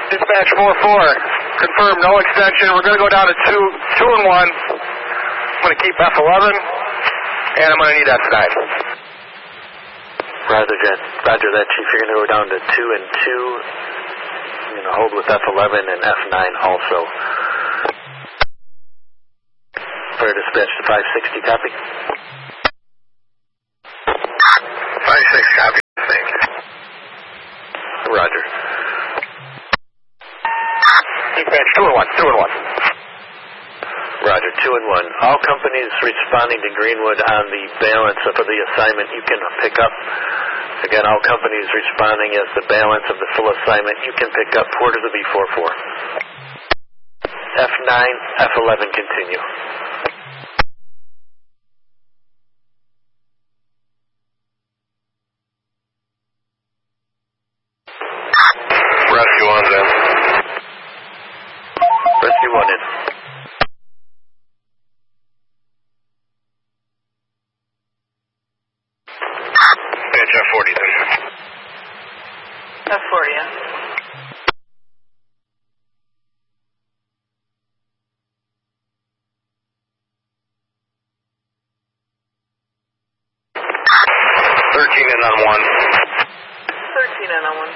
Dispatch 4-4, confirm no extension. We're going to go down to 2 and 1. I'm going to keep F11, and I'm going to need F9. Roger that, Chief. You're going to go down to 2 and 2. You're going to hold with F11 and F9 also. For dispatch to 560, copy. 5-6, copy. Thank you. Roger. Dispatch 2 and 1, 2 and 1. Roger, 2 and 1. All companies responding to Greenwood on the balance of the assignment you can pick up. Again, all companies responding as the balance of the full assignment you can pick up. Port of the B44. F9, F11 continue. Rescue 1's in. Rescue 1 in. F40 then. F40, yeah. In on 1. 13 in on 1.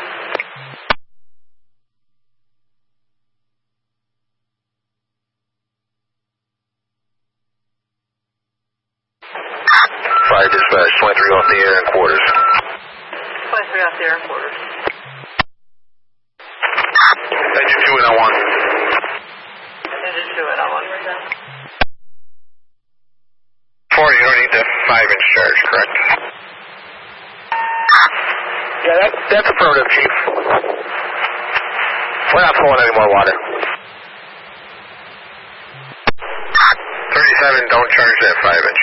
Dispatch 23 off the air and quarters. 23 off the air and quarters. Engine 2 in on 1. Engine 2 in on 1. 4, you don't need the 5-inch charge, correct? Yeah, that's affirmative, Chief. We're not pulling any more water. 37, don't charge that 5-inch.